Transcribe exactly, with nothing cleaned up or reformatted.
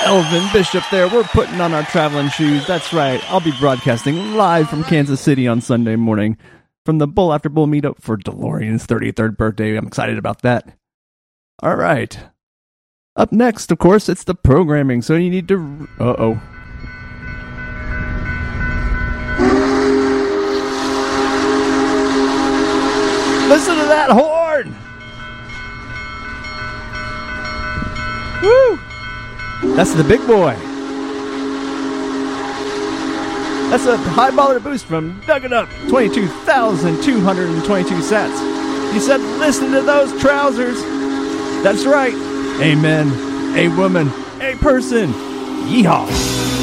Elvin Bishop there. We're putting on our traveling shoes. That's right. I'll be broadcasting live from Kansas City on Sunday morning from the Bull After Bull meetup for DeLorean's thirty-third birthday. I'm excited about that. All right. Up next, of course, it's the programming. So you need to... Uh-oh. Listen to that horn! Woo! That's the big boy. That's a high baller boost from Dug It Up, twenty-two thousand two hundred twenty-two sats. He said, listen to those trousers. That's right. Amen. A woman. A person. Yeehaw.